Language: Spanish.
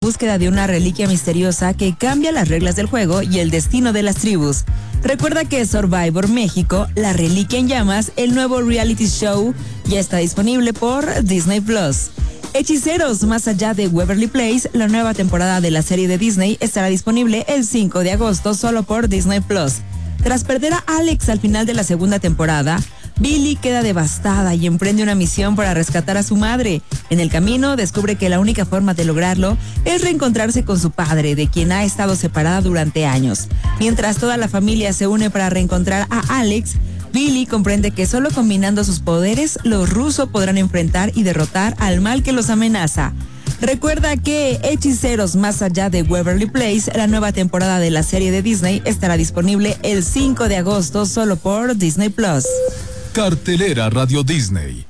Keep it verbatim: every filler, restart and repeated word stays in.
búsqueda de una reliquia misteriosa que cambia las reglas del juego y el destino de las tribus. Recuerda que Survivor México, La Reliquia en Llamas, el nuevo reality show, ya está disponible por Disney Plus. Hechiceros más allá de Waverly Place, la nueva temporada de la serie de Disney estará disponible el cinco de agosto solo por Disney Plus. Tras perder a Alex al final de la segunda temporada, Billy queda devastada y emprende una misión para rescatar a su madre. En el camino descubre que la única forma de lograrlo es reencontrarse con su padre, de quien ha estado separada durante años. Mientras toda la familia se une para reencontrar a Alex, Billy comprende que solo combinando sus poderes, los Russo podrán enfrentar y derrotar al mal que los amenaza. Recuerda que Hechiceros más allá de Waverly Place, la nueva temporada de la serie de Disney, estará disponible el cinco de agosto solo por Disney Plus. Cartelera Radio Disney.